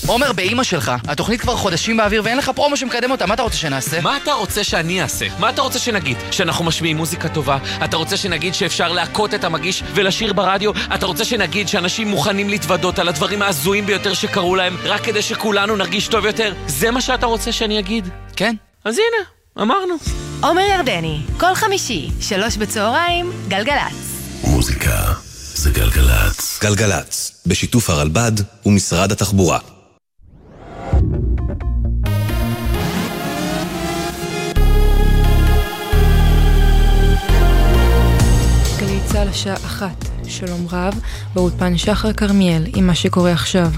עומר, באמא שלך, התוכנית כבר חודשים באוויר ואין לך פרומו שמקדם אותה, מה אתה רוצה שנעשה? מה אתה רוצה שאני אעשה? מה אתה רוצה שנגיד? שאנחנו משמיעים מוזיקה טובה? אתה רוצה שנגיד שאפשר להקות את המגיש ולשיר ברדיו? אתה רוצה שנגיד שאנשים מוכנים להתוודות על הדברים ההזויים ביותר שקרו להם רק כדי שכולנו נרגיש טוב יותר? זה מה שאתה רוצה שאני אגיד? כן. אז הנה, אמרנו. עומר ירדני, כל חמישי, 15:00, גלגלץ. מוזיקה זה גלגלץ. גלגלץ, בשיתוף הרלב"ד ומשרד התחבורה. גלי צה"ל השעה 1, שלום רב, באולפן שחר כרמיאל עם מה שקורה עכשיו.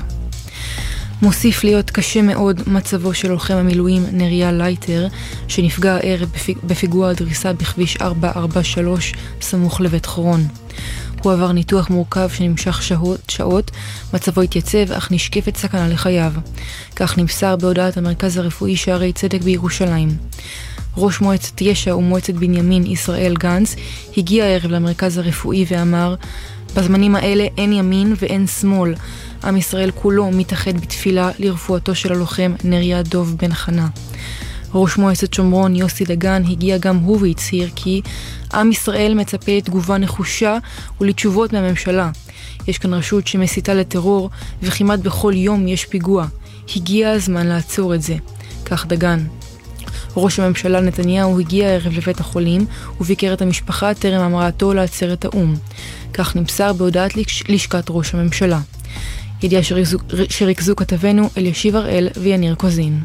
מוסיף להיות קשה מאוד מצבו של לוחם המילואים נריה לייטר, שנפגע הערב בפיגוע הדריסה בכביש 443 סמוך לבית חורון. הוא עבר ניתוח מורכב שנמשך שעות, מצבו התייצב אך נשקפת סכנה לחייו. כך נמסר בהודעת המרכז הרפואי שערי צדק בירושלים. ראש מועצת ישע ומועצת בנימין ישראל גנץ הגיע הערב למרכז הרפואי ואמר, בזמנים האלה אין ימין ואין שמאל. עם ישראל כולו מתאחד בתפילה לרפואתו של הלוחם נריה דוב בן חנה. ראש מועצת שומרון יוסי דגן הגיע גם הוא והצהיר כי עם ישראל מצפה לתגובה נחושה ולתשובות מהממשלה. יש כאן רשות שמסיתה לטרור וכמעט בכל יום יש פיגוע. הגיע הזמן לעצור את זה. כך דגן. ראש הממשלה נתניהו הגיע הערב לבית החולים וביקר את המשפחה טרם המראתו לעצרת האום. כך נמסר בהודעת לשכת ראש הממשלה. ידיעה שריכזו כתבנו אלישיב הראל ויניר קוזין.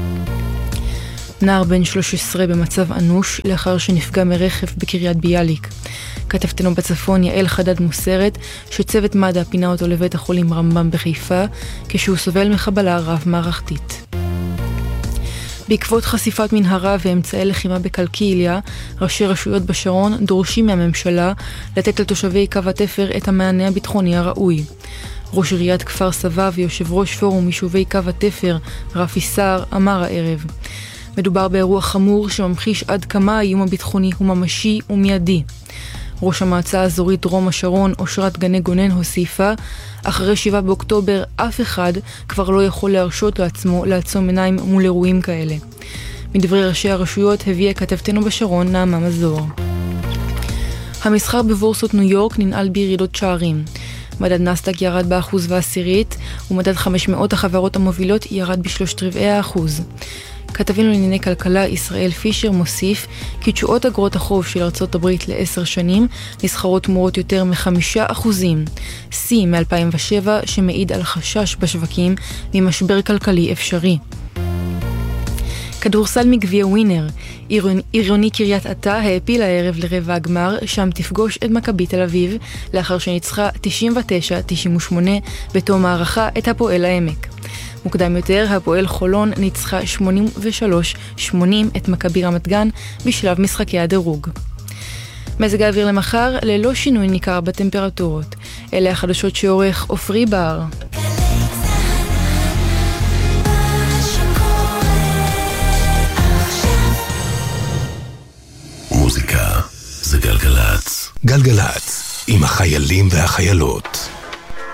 נער בן 13 במצב אנוש לאחר שנפגע מרכב בקריית ביאליק. כתבתנו בצפון יעל חדד מוסרת שצוות מד"א פינה אותו לבית החולים רמב"ם בחיפה כשהוא סובל מחבלה רב מערכתית. בעקבות חשיפת מנהרה ואמצעי לחימה בקלקיליה, ראשי רשויות בשרון דורשים מהממשלה לתת לתושבי קו התפר את המענה הביטחוני הראוי. ראש עיריית כפר סבא ויושב ראש פורום יישובי קו התפר, רפי סער, אמר הערב. מדובר באירוע חמור שממחיש עד כמה האיום הביטחוני הוא ממשי ומיידי. ראש המועצה האזורית דרום השרון, אושרת גני גונן, הוסיפה, אחרי 7 באוקטובר אף אחד כבר לא יכול להרשות לעצמו לעצום עיניים מול אירועים כאלה. מדברי ראשי הרשויות הביאה כתבתנו בשרון נעמה מזור. המסחר בבורסות ניו יורק ננעל בירידות שערים. מדד נסדק ירד ב1.1% ומדד 500 החברות המובילות ירד ב0.75%. כתבינו לענייני כלכלה ישראל פישר מוסיף כי תשואות אגרות החוב של ארצות הברית ל10 שנים נסחרות תמורות יותר מ5%, שיא מ-2007 שמעיד על חשש בשווקים ממשבר כלכלי אפשרי. כדורסל מגביע ווינר, עירוני קריית אתא העפיל הערב לרבע הגמר, שם תפגוש את מכבי תל אביב לאחר שניצחה 99-98 בתום הערכה את הפועל העמק. מוקדם יותר, הפועל חולון ניצחה 83-80 את מכבי רמת גן בשלב משחקי הדירוג. מזג האוויר למחר, ללא שינוי ניכר בטמפרטורות. אלה החדשות שעורך עופרי בר. מוזיקה זה גלגלץ. גלגלץ עם החיילים והחיילות.